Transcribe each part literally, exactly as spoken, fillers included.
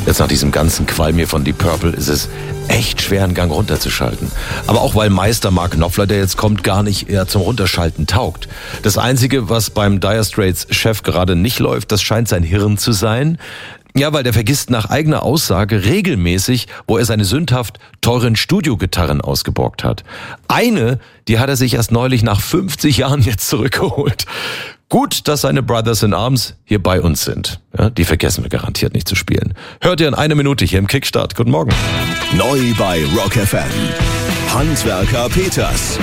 Jetzt nach diesem ganzen Qualm hier von Deep Purple ist es echt schwer, einen Gang runterzuschalten. Aber auch weil Meister Mark Knopfler, der jetzt kommt, gar nicht eher zum Runterschalten taugt. Das Einzige, was beim Dire Straits Chef gerade nicht läuft, das scheint sein Hirn zu sein. Ja, weil der vergisst nach eigener Aussage regelmäßig, wo er seine sündhaft teuren Studiogitarren ausgeborgt hat. Eine, die hat er sich erst neulich nach fünfzig Jahren jetzt zurückgeholt. Gut, dass seine Brothers in Arms hier bei uns sind. Ja, die vergessen wir garantiert nicht zu spielen. Hört ihr in einer Minute hier im Kickstart. Guten Morgen. Neu bei Rock F M. Handwerker Peters.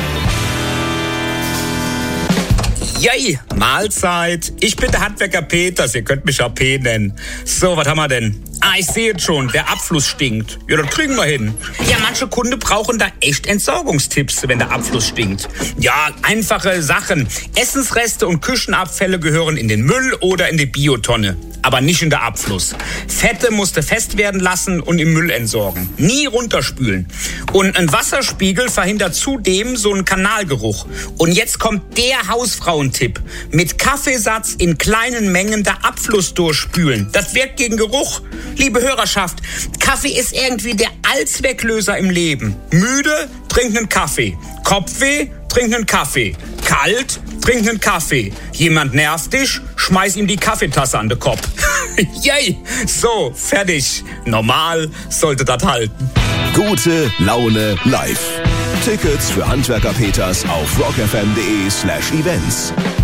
Yay, Mahlzeit. Ich bin der Handwerker Peters, ihr könnt mich auch P nennen. So, was haben wir denn? Ah, ich sehe es schon, der Abfluss stinkt. Ja, das kriegen wir hin. Ja, manche Kunden brauchen da echt Entsorgungstipps, wenn der Abfluss stinkt. Ja, einfache Sachen. Essensreste und Küchenabfälle gehören in den Müll oder in die Biotonne. Aber nicht in der Abfluss. Fette musst du fest werden lassen und im Müll entsorgen. Nie runterspülen. Und ein Wasserspiegel verhindert zudem so einen Kanalgeruch. Und jetzt kommt der Hausfrauentipp. Mit Kaffeesatz in kleinen Mengen der Abfluss durchspülen. Das wirkt gegen Geruch. Liebe Hörerschaft, Kaffee ist irgendwie der Allzwecklöser im Leben. Müde, trink einen Kaffee. Kopfweh, trink einen Kaffee. Kalt, trink einen Kaffee. Jemand nervt dich, schmeiß ihm die Kaffeetasse an den Kopf. Yay! So, fertig. Normal sollte das halten. Gute Laune live. Tickets für Handwerker Peters auf rockfm.de slash events.